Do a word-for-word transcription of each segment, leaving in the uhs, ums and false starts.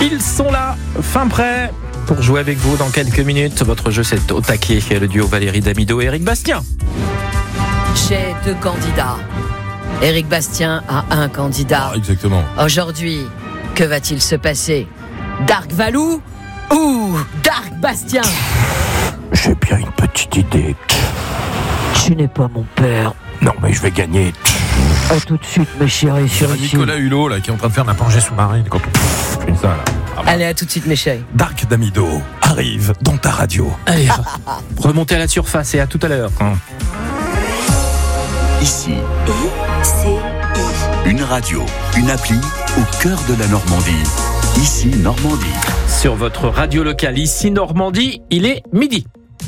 Ils sont là, fin prêt pour jouer avec vous dans quelques minutes. Votre jeu, c'est au taquet. Le duo Valérie Damido et Eric Bastien. J'ai deux candidats. Eric Bastien a un candidat. Ah, exactement. Aujourd'hui, que va-t-il se passer? Dark Valou ou Dark Bastien? J'ai bien une petite idée. Tu n'es pas mon père. Non, mais je vais gagner. A tout de suite, mes chéris, sur C'est ici. Nicolas Hulot là, qui est en train de faire la plongée sous-marine. Quand on fait ça, là. Ah bah. Allez, à tout de suite, mes chéris. Dark Damido arrive dans ta radio. Allez, remontez à la surface et à tout à l'heure. Ici, une radio, une appli au cœur de la Normandie. Ici, Normandie. Sur votre radio locale, ici Normandie, il est midi.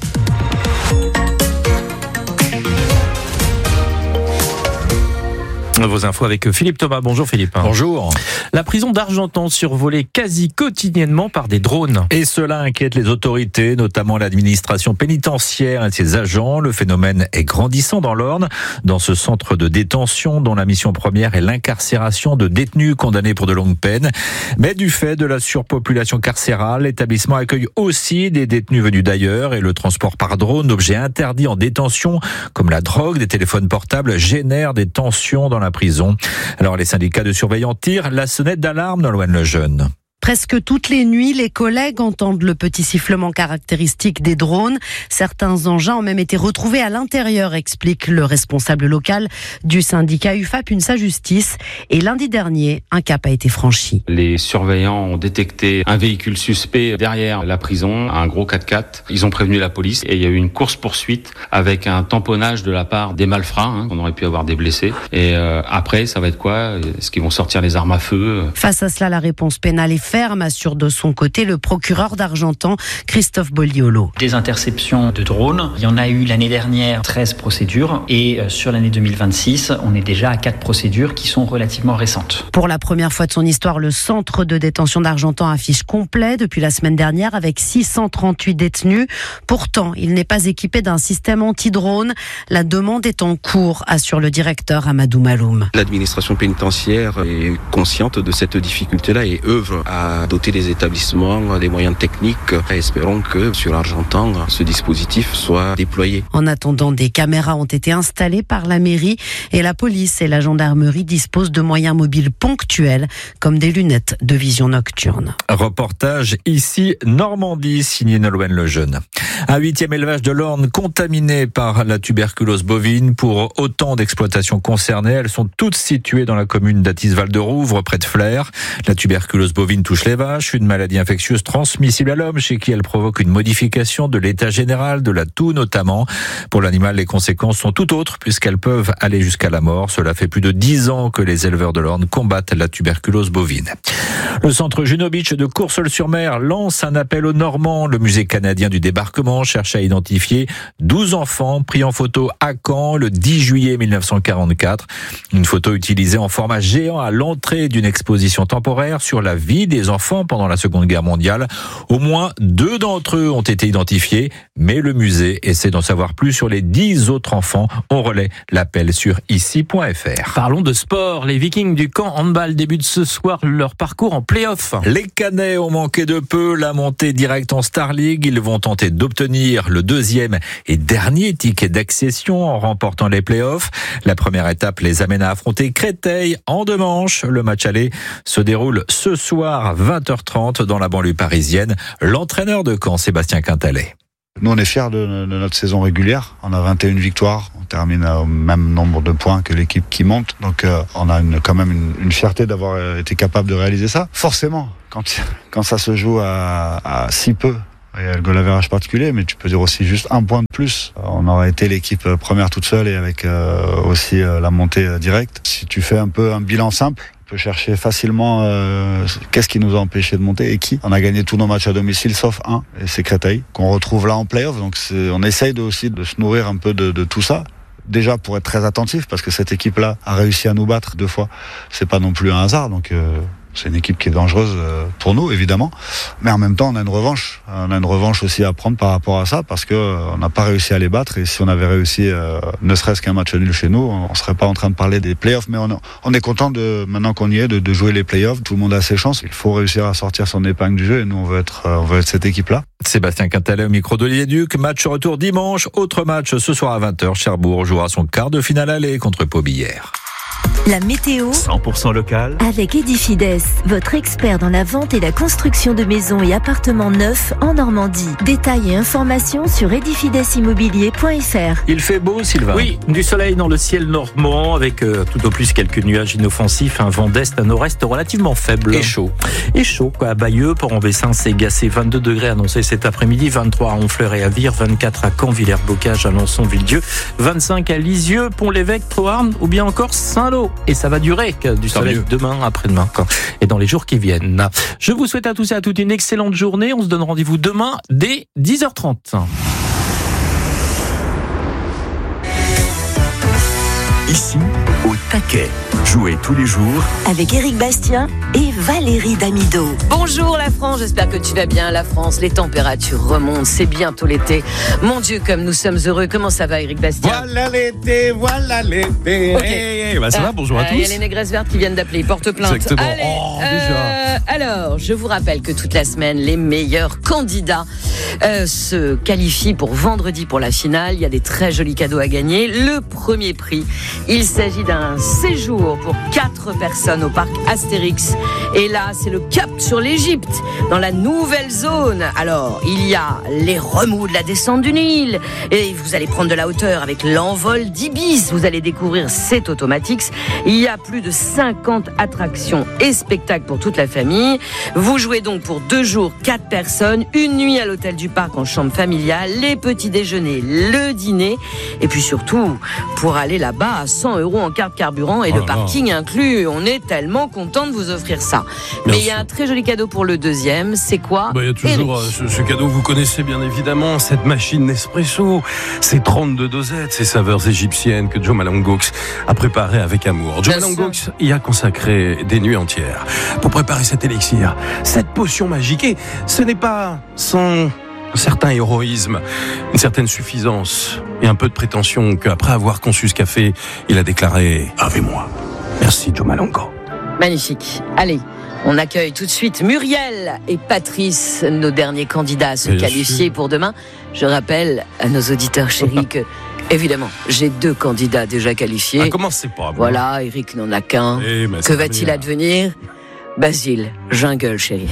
Vos infos avec Philippe Thomas. Bonjour Philippe. Bonjour. La prison d'Argentan survolée quasi quotidiennement par des drones. Et cela inquiète les autorités, notamment l'administration pénitentiaire et ses agents. Le phénomène est grandissant dans l'Orne, dans ce centre de détention dont la mission première est l'incarcération de détenus condamnés pour de longues peines. Mais du fait de la surpopulation carcérale, l'établissement accueille aussi des détenus venus d'ailleurs et le transport par drone d'objets interdits en détention, comme la drogue, des téléphones portables, génère des tensions dans la prison. Alors les syndicats de surveillants tirent la sonnette d'alarme dans Nolwenn Lejeune. Presque toutes les nuits, les collègues entendent le petit sifflement caractéristique des drones. Certains engins ont même été retrouvés à l'intérieur, explique le responsable local du syndicat U F A P UNSA Justice. Et lundi dernier, un cap a été franchi. Les surveillants ont détecté un véhicule suspect derrière la prison, un gros quatre-quatre. Ils ont prévenu la police et il y a eu une course-poursuite avec un tamponnage de la part des malfrats. Hein, on aurait pu avoir des blessés. Et euh, après, ça va être quoi? Est-ce qu'ils vont sortir les armes à feu? Face à cela, la réponse pénale est ferme, assure de son côté le procureur d'Argentan, Christophe Bolliolo. Des interceptions de drones, il y en a eu l'année dernière treize procédures et sur l'année deux mille vingt-six, on est déjà à quatre procédures qui sont relativement récentes. Pour la première fois de son histoire, le centre de détention d'Argentan affiche complet depuis la semaine dernière avec six cent trente-huit détenus. Pourtant, il n'est pas équipé d'un système anti-drone. La demande est en cours, assure le directeur Amadou Maloum. L'administration pénitentiaire est consciente de cette difficulté-là et œuvre à à doter les établissements des moyens techniques. Espérons que sur Argentan, ce dispositif soit déployé. En attendant, des caméras ont été installées par la mairie et la police et la gendarmerie disposent de moyens mobiles ponctuels comme des lunettes de vision nocturne. Reportage ici Normandie, signé Nolwenn Lejeune. Un huitième élevage de l'Orne contaminé par la tuberculose bovine. Pour autant d'exploitations concernées, elles sont toutes situées dans la commune d'Athis-Val-de-Rouvre, près de Flers. La tuberculose bovine touche les vaches, une maladie infectieuse transmissible à l'homme chez qui elle provoque une modification de l'état général de la toux notamment. Pour l'animal, les conséquences sont tout autres puisqu'elles peuvent aller jusqu'à la mort. Cela fait plus de dix ans que les éleveurs de l'Orne combattent la tuberculose bovine. Le centre Juno Beach de Courseulles-sur-Mer lance un appel aux Normands. Le musée canadien du débarquement cherche à identifier douze enfants pris en photo à Caen le dix juillet mille neuf cent quarante-quatre. Une photo utilisée en format géant à l'entrée d'une exposition temporaire sur la vie des enfants pendant la Seconde Guerre mondiale. Au moins deux d'entre eux ont été identifiés, mais le musée essaie d'en savoir plus sur les dix autres enfants. On relaie l'appel sur ici point f r. Parlons de sport. Les Vikings du Caen handball débutent ce soir leur parcours en play-off. Les Canets ont manqué de peu la montée directe en Star League. Ils vont tenter d'obtenir le deuxième et dernier ticket d'accession en remportant les play-offs. La première étape les amène à affronter Créteil en deux manches. Le match aller se déroule ce soir à vingt heures trente dans la banlieue parisienne. L'entraîneur de Caen, Sébastien Quintalet. Nous, on est fiers de, de notre saison régulière. On a vingt et une victoires. On termine au même nombre de points que l'équipe qui monte. Donc, euh, on a une, quand même une, une fierté d'avoir été capable de réaliser ça. Forcément, quand, quand ça se joue à, à si peu, il y a le goal average particulier, mais tu peux dire aussi juste un point de plus. On aurait été l'équipe première toute seule et avec euh, aussi euh, la montée directe. Si tu fais un peu un bilan simple, peut chercher facilement euh, qu'est-ce qui nous a empêché de monter et qui. On a gagné tous nos matchs à domicile sauf un, et c'est Créteil, qu'on retrouve là en play-off. Donc c'est, on essaye de, aussi de se nourrir un peu de, de tout ça. Déjà pour être très attentif, parce que cette équipe-là a réussi à nous battre deux fois. C'est pas non plus un hasard, donc euh, C'est une équipe qui est dangereuse pour nous, évidemment. Mais en même temps, on a une revanche. On a une revanche aussi à prendre par rapport à ça, parce qu'on n'a pas réussi à les battre. Et si on avait réussi, euh, ne serait-ce qu'un match nul chez nous, on ne serait pas en train de parler des playoffs. Mais on, on est content, de, maintenant qu'on y est, de, de jouer les playoffs. Tout le monde a ses chances. Il faut réussir à sortir son épingle du jeu. Et nous, on veut être, on veut être cette équipe-là. Sébastien Quintalet au micro d'Olivier Duc. Match retour dimanche. Autre match ce soir à vingt heures. Cherbourg jouera son quart de finale aller contre Pau-Billère. La météo cent pour cent local avec Edifides, votre expert dans la vente et la construction de maisons et appartements neufs en Normandie. Détails et informations sur edifides immobilier point f r. Il fait beau, Sylvain? Oui, du soleil dans le ciel normand avec euh, tout au plus quelques nuages inoffensifs, un vent d'est à nord-est relativement faible. Et chaud. Et chaud, quoi. À Bayeux, Port-en-Bessin, c'est gacé, vingt-deux degrés annoncés cet après-midi, vingt-trois à Honfleur et à Vire, vingt-quatre à Caen, Villers-Bocage, Alençon, Villedieu, vingt-cinq à Lisieux, Pont-l'Évêque, Troarn ou bien encore Saint-Lô. Et ça va durer du soleil demain, après-demain et dans les jours qui viennent. Je vous souhaite à tous et à toutes une excellente journée. On se donne rendez-vous demain dès dix heures trente. Ici, au taquet. Jouez tous les jours avec Éric Bastien et Valérie Damido. Bonjour la France, j'espère que tu vas bien. La France, les températures remontent, c'est bientôt l'été. Mon Dieu, comme nous sommes heureux. Comment ça va, Éric Bastien? Voilà l'été, voilà l'été. Okay. Hey, hey, bah ça ah, va, bonjour à ah, tous. Il y a les négresses vertes qui viennent d'appeler, ils portent plainte. Exactement. Allez, oh, euh, alors, je vous rappelle que toute la semaine, les meilleurs candidats euh, se qualifient pour vendredi pour la finale. Il y a des très jolis cadeaux à gagner. Le premier prix, il s'agit d'un séjour pour quatre personnes au parc Astérix. Et là, c'est le cap sur l'Égypte, dans la nouvelle zone. Alors, il y a les remous de la descente du Nil. Et vous allez prendre de la hauteur avec l'envol d'Ibis. Vous allez découvrir cet Automatix. Il y a plus de cinquante attractions et spectacles pour toute la famille. Vous jouez donc pour deux jours, quatre personnes, une nuit à l'hôtel du parc en chambre familiale, les petits déjeuners, le dîner. Et puis surtout, pour aller là-bas à cent euros en carte carburant et oh le parking inclus. On est tellement content de vous offrir ça. Mais il y a un très joli cadeau pour le deuxième. C'est quoi? Bah, il y a toujours euh, ce, ce cadeau, vous connaissez bien évidemment, cette machine Nespresso. Ces trente-deux dosettes, ces saveurs égyptiennes que Joe Malongox a préparées avec amour. Joe Malongox y a consacré des nuits entières pour préparer cet élixir, cette potion magique. Et ce n'est pas sans un certain héroïsme, une certaine suffisance et un peu de prétention qu'après avoir conçu ce café, il a déclaré « Avec moi ». Merci Joe Malongo. Magnifique. Allez, on accueille tout de suite Muriel et Patrice, nos derniers candidats à se Bien qualifier sûr. pour demain. Je rappelle à nos auditeurs chéris que, évidemment, j'ai deux candidats déjà qualifiés. Ah, comment c'est pas bon. Voilà, Eric n'en a qu'un. Eh, mais que ça va va-t-il venir. advenir? Basile, jungle, chérie.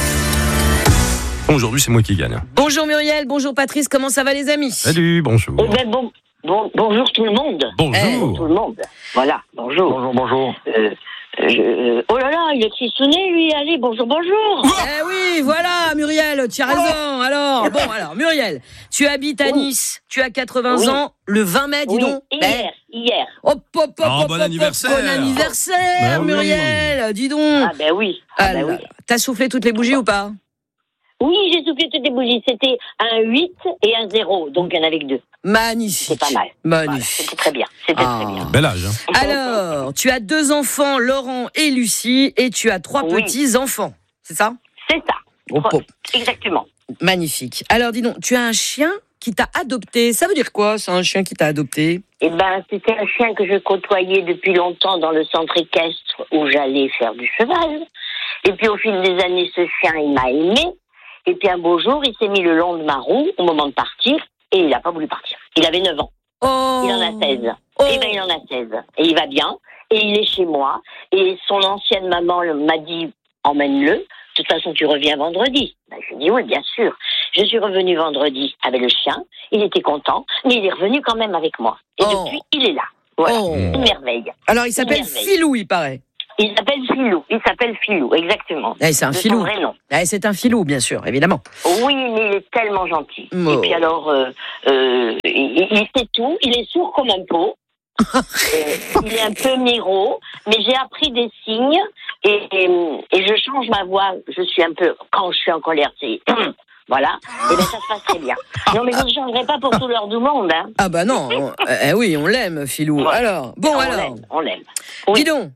Bon, aujourd'hui, c'est moi qui gagne. Bonjour Muriel, bonjour Patrice, comment ça va les amis? Salut, bonjour. Eh ben, bon, bon, bonjour tout le monde. Bonjour. Eh, tout le monde. Voilà, bonjour. Bonjour, bonjour. Euh, je- oh là là, il est cristouné, lui. Allez, bonjour, bonjour. Eh oui, voilà Muriel, tu as raison. Alors, bon, alors Muriel, tu habites à Oui. Nice, tu as quatre-vingts Oui. ans, le vingt mai, dis Oui, donc. hier, hier. Hop, hop, hop, Oh, hop, bon hop, anniversaire. Bon anniversaire, Bah oui. Muriel, dis donc. Ah ben oui. Ah, Ah ben là oui. là. T'as soufflé toutes les bougies ou pas? Oui, j'ai soufflé toutes les bougies. C'était un huit et un zéro, donc il y en avait que deux. Magnifique. C'est pas mal. Voilà, Magnifique. c'était très bien. C'était Ah. très bien. Bel âge. Hein. Alors, tu as deux enfants, Laurent et Lucie, et tu as trois Oui. petits-enfants, c'est ça? C'est ça. Oh, oh. Exactement. Magnifique. Alors, dis donc, tu as un chien qui t'a adopté. Ça veut dire quoi, c'est un chien qui t'a adopté? Eh ben, c'était un chien que je côtoyais depuis longtemps dans le centre équestre où j'allais faire du cheval. Et puis, au fil des années, ce chien, il m'a aimé. Et puis, un beau jour, il s'est mis le long de ma roue au moment de partir et il n'a pas voulu partir. Il avait neuf ans. Oh. Il en a seize. Oh. Eh ben, il en a seize. Et il va bien. Et il est chez moi. Et son ancienne maman m'a dit, emmène-le. De toute façon, tu reviens vendredi. Ben, je lui ai dit, oui, bien sûr. Je suis revenue vendredi avec le chien. Il était content. Mais il est revenu quand même avec moi. Et Oh. depuis, il est là. Voilà. Oh. Une merveille. Alors, il s'appelle Une merveille. Filou, il paraît. Il s'appelle Filou. Il s'appelle Filou, exactement. Eh, c'est un De filou. son vrai nom. Eh, c'est un filou, bien sûr, évidemment. Oui, mais il est tellement gentil. Oh. Et puis alors, euh, euh, il, il sait tout. Il est sourd comme un pot. euh, il est un peu miro, mais j'ai appris des signes et, et, et je change ma voix. Je suis un peu, quand je suis en colère, c'est voilà. Et bien ça se passe très bien. Non, mais je ne changerai pas pour tout l'heure du monde. Hein. Ah bah non, on- eh oui, on l'aime, Filou. Ouais. Alors, bon on alors, l'aime, on l'aime. dis Oui. donc,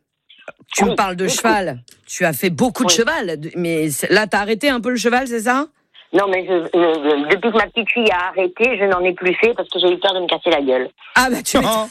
Tu Oui, me parles de beaucoup. cheval. Tu as fait beaucoup de Oui. cheval, mais là, t'as arrêté un peu le cheval, c'est ça? Non, mais je, je- depuis que ma petite fille a arrêté, je n'en ai plus fait parce que j'ai eu peur de me casser la gueule. Ah bah tu m'étonnes.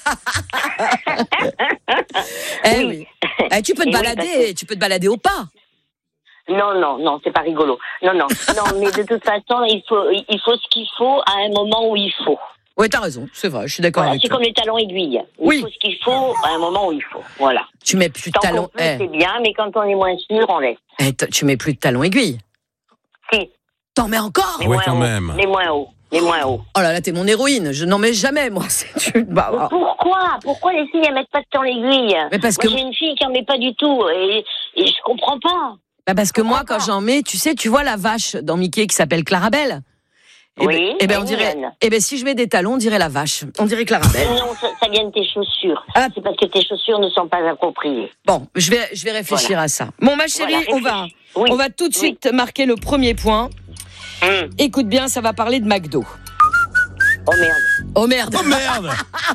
Eh oui. Eh, tu peux te Et oui, balader, parce tu peux te balader au pas. Non, non, non, c'est pas rigolo. Non, non, non, mais de toute façon, il faut, il faut ce qu'il faut à un moment où il faut. Ouais, t'as raison, c'est vrai, je suis d'accord Voilà, avec c'est toi. comme les talons aiguilles. Il Oui. faut ce qu'il faut à un moment où il faut. Voilà. Tu mets plus de Tant talons. qu'on peut, eh, c'est bien, mais quand on est moins sûr, on laisse. eh, t- tu mets plus de talons aiguilles. Si. T'en mets encore? Les Ouais, moins quand hauts. même. Les moins hauts. Les moins hauts. Oh là là, t'es mon héroïne. Je n'en mets jamais, moi. C'est tu... bah, bah. Pourquoi Pourquoi les filles, elles mettent pas de talons aiguilles? Mais parce Moi, que- j'ai une fille qui en met pas du tout, et, et je comprends pas. Bah parce que moi, quand j'en mets, tu sais, tu vois la vache dans Mickey qui s'appelle Clarabelle. Eh Oui, ben, eh ben, elle on est dirait. mignonne. Eh ben, si je mets des talons, on dirait la vache. On dirait Clarabelle. Non, ça, ça vient de tes chaussures. Ah. C'est parce que tes chaussures ne sont pas appropriées. Bon, je vais, je vais réfléchir Voilà. à ça. Bon, ma chérie, Voilà, on va, réfléchis. Oui. on va tout de Oui. suite marquer le premier point. Hum. Écoute bien, ça va parler de McDo. Oh merde. Oh merde. Oh merde.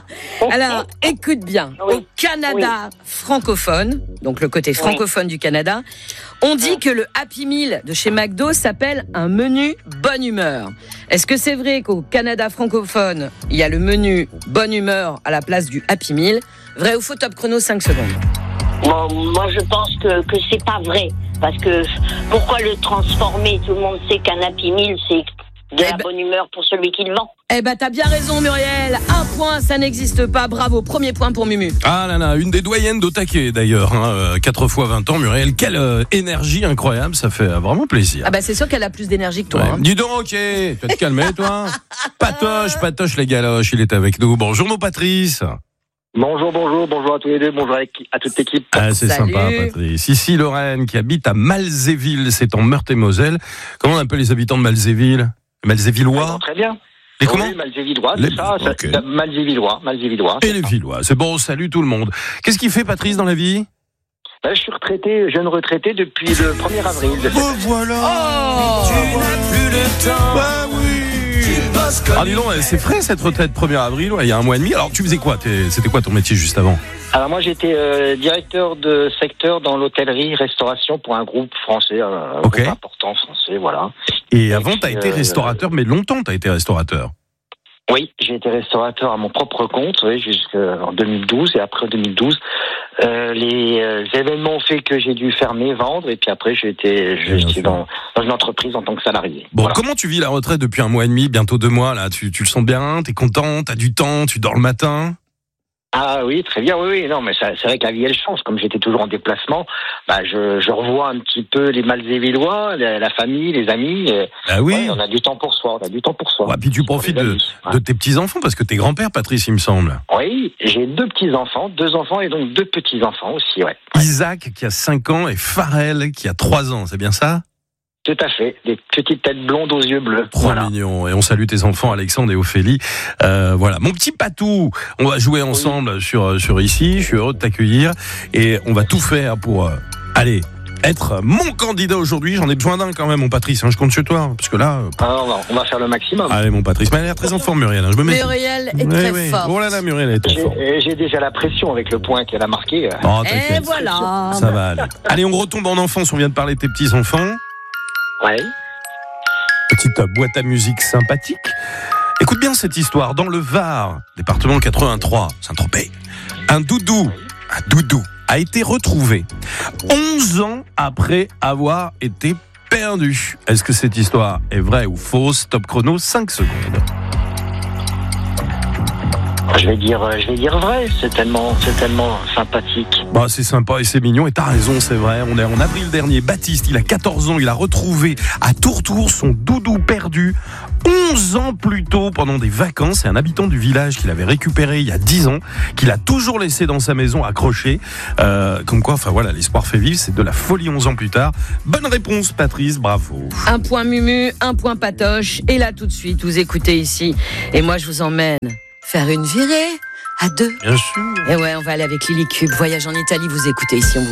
Alors, écoute bien. Oui. Au Canada francophone, donc le côté francophone du Canada, on dit que le Happy Meal de chez McDo s'appelle un menu bonne humeur. Est-ce que c'est vrai qu'au Canada francophone, il y a le menu bonne humeur à la place du Happy Meal? Vrai ou faux? Top chrono, cinq secondes. Bon, moi, je pense que, que c'est pas vrai. Parce que pourquoi le transformer? Tout le monde sait qu'un Happy Meal, c'est de Eh la ben- bonne humeur pour celui qui le vend. Eh ben, t'as bien raison, Muriel. Un point, ça n'existe pas. Bravo. Premier point pour Mumu. Ah là là, une des doyennes d'Otake d'ailleurs, hein, euh, quatre fois vingt ans, Muriel. Quelle euh, énergie incroyable, ça fait euh, vraiment plaisir. Ah bah, c'est sûr qu'elle a plus d'énergie que toi. Ouais. hein. Dis donc, ok, tu vas te calmer toi. Patoche, patoche les galoches, il est avec nous. Bonjour mon Patrice. Bonjour, bonjour, bonjour à tous les deux, bonjour à, à toute l'équipe. Ah, c'est Salut. sympa, Patrice. Ici, Lorraine, qui habite à Malzéville, c'est en Meurthe-et-Moselle. Comment on appelle les habitants de Malzéville? Les Malzévillois? Très bien. Les comment? Oui, Malzévillois, Les- c'est ça, ça, ok. ça, Malzévillois, Malzévillois. Et les Villois. C'est bon, salut tout le monde. Qu'est-ce qu'il fait, Patrice, dans la vie? Ben, je suis retraité, jeune retraité depuis le premier avril de cette année. Voilà. Oh Tu n'as plus le temps. Bah oui. Ah, dis donc, c'est frais cette retraite premier avril, ouais, il y a un mois et demi. Alors, tu faisais quoi? T'es- C'était quoi ton métier juste avant? Alors moi j'étais euh, directeur de secteur dans l'hôtellerie restauration pour un groupe français, un Ok. groupe important français, voilà. Et avant, t'as puis, été euh, restaurateur, mais longtemps t'as été restaurateur. Oui, j'ai été restaurateur à mon propre compte, oui, jusqu'en deux mille douze, et après deux mille douze, euh, les euh, événements ont fait que j'ai dû fermer, vendre, et puis après j'ai été, j'ai été dans, dans une entreprise en tant que salarié. Bon, Voilà. comment tu vis la retraite depuis un mois et demi, bientôt deux mois là? Tu, tu le sens bien? T'es content? T'as du temps? Tu dors le matin? Ah oui, très bien, oui, oui, non, mais ça, c'est vrai que la vie elle change. Comme j'étais toujours en déplacement, bah je, je revois un petit peu les Malzévillois, la, la famille, les amis. et- Ah oui. ouais, on a du temps pour soi, on a du temps pour soi. Ouais, puis tu profites de, de tes petits-enfants, parce que t'es grand-père, Patrice, il me semble. Oui, j'ai deux petits-enfants, deux enfants et donc deux petits-enfants aussi, ouais. Isaac qui a cinq ans et Pharrell qui a trois ans, c'est bien ça? Tout à fait, des petites têtes blondes aux yeux bleus. Trop mignon. Et on salue tes enfants, Alexandre et Ophélie. Euh, voilà. Mon petit Patou, on va jouer ensemble sur, sur ici. Je suis heureux de t'accueillir. Et on va tout faire pour, euh, aller être mon candidat aujourd'hui. J'en ai besoin d'un quand même, mon Patrice. Hein, je compte sur toi. Parce que là. euh, Alors, non, on va faire le maximum. Allez, mon Patrice. Mais elle a l'air très en forme, Muriel. Hein, je me mets. Muriel est Oui, très oui. forte. Oh là là, Muriel est très forte. J'ai j'ai déjà la pression avec le point qu'elle a marqué. Oh, Et t'inquiète. voilà. Ça va aller. Allez, on retombe en enfance. On vient de parler de tes petits-enfants. Ouais. Petite boîte à musique sympathique. Écoute bien cette histoire. Dans le Var, département quatre-vingt-trois, Saint-Tropez, un doudou, un doudou a été retrouvé onze ans après avoir été perdu. Est-ce que cette histoire est vraie ou fausse? Top chrono, cinq secondes. Je vais dire, je vais dire vrai. C'est tellement, c'est tellement sympathique. Bah, c'est sympa et c'est mignon, et t'as raison, c'est vrai. On est en avril dernier. Baptiste, il a quatorze ans, il a retrouvé à Tourtour son doudou perdu onze ans plus tôt pendant des vacances. C'est un habitant du village qu'il avait récupéré il y a dix ans, qu'il a toujours laissé dans sa maison accroché. Euh, comme quoi, enfin voilà, l'espoir fait vivre, c'est de la folie onze ans plus tard. Bonne réponse, Patrice, bravo. Un point Mumu, un point Patoche. Et là, tout de suite, vous écoutez ici. Et moi, je vous emmène faire une virée à deux. Bien sûr. Et ouais, on va aller avec Lily Cube. Voyage en Italie, vous écoutez ici. On vous